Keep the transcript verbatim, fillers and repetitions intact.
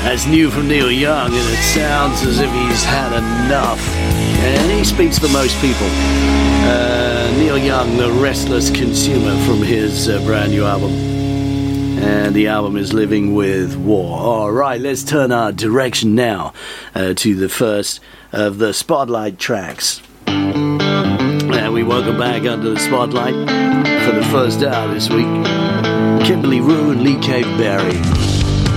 That's new from Neil Young, and it sounds as if he's had enough. And he speaks for most people. Uh, Neil Young, The Restless Consumer, from his uh, brand new album. And the album is Living with War. All right, let's turn our direction now uh, to the first of the Spotlight tracks. And we welcome back under the Spotlight for the first hour this week, Kimberly Rue and Lee Cave Berry.